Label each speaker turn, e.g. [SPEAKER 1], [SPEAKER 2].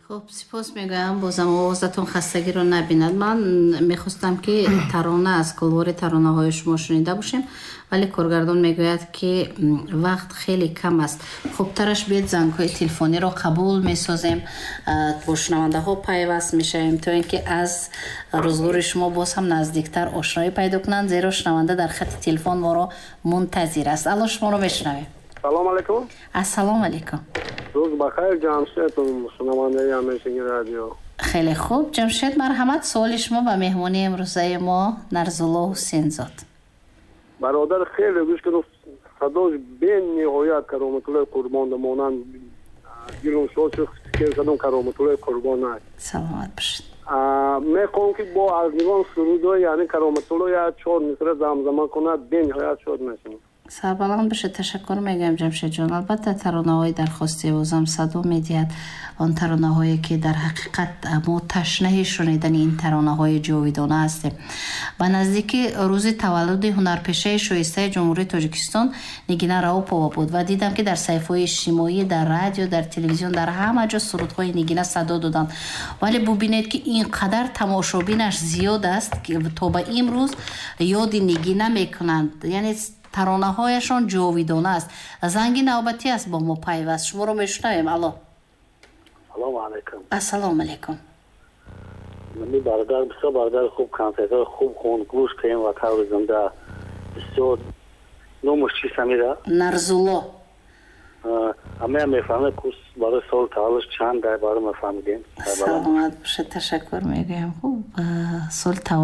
[SPEAKER 1] خب سپاس میگویم بازم آوازتون خستگی رو نبیند. من میخواستم که ترانه از کلوار ترانه های شما شنیده باشیم، ولی کارگردان میگوید که وقت خیلی کم است. خب ترش بیاد زنگ های تلفنی رو قبول میسازیم، با شنونده ها پیوست میشیم تا اینکه از روزگار شما باز هم نزدیکتر آشنایی پیدا کنند، زیرا شنونده در خط تلفن ما رو منتظر است. الان شما رو بشنویم.
[SPEAKER 2] سلام علیکم.
[SPEAKER 1] السلام علیکم.
[SPEAKER 2] روز بخیر جمشید، شنونده همیشگی رادیو.
[SPEAKER 1] خیلی خوب جمشید، مرحمت. سوال شما و مهمانی امروزه ما نرزالله حسین زاد.
[SPEAKER 2] برادر خیلی گوش کنم، صداش بین نهایت کرامت الله قربان دمانند گیرون شد شد که صدام کرامت الله قربان است.
[SPEAKER 1] سلامت باشید.
[SPEAKER 2] میخوام که با از نیوان سرودو یعنی کرامت الله یا چهار مصر زمزمه کند بین نهایت شد میشیم.
[SPEAKER 1] سربلند بشه. تشکر میگم جمشید جان. البته ترانه های درخواستی بازم صدا میدید، آن ترانه هایی که در حقیقت ما تشنه شنیدن این ترانه های جاویدانه هستیم. به نزدیکی روز تولد هنرپیشه شایسته جمهوری تاجیکستان نگینه راوپова بود و دیدم که در صفحات اجتماعی، در رادیو، در تلویزیون، در همه جا سرودهای نگینه صدا دادند. ولی ببینید که اینقدر تماشابینش زیاد است که تا به امروز یاد نگینه میکنند، یعنی ترانه هایشان جاویدانه است. زنگ نوبتی است با ما پیوست. شما رو میشنویم. الو.
[SPEAKER 2] سلام علیکم.
[SPEAKER 1] السلام علیکم.
[SPEAKER 2] من برادر بسیار برادر خوب، کنسرت خوب خون گوش کنیم و کار زنده بسیار نومش چی سمیره؟
[SPEAKER 1] نرزالله.
[SPEAKER 2] همه میفهمه کورس برای سال تولدش چند در برای ما فهمیدیم.
[SPEAKER 1] سلامت باشه. تشکر میگم. خوب سال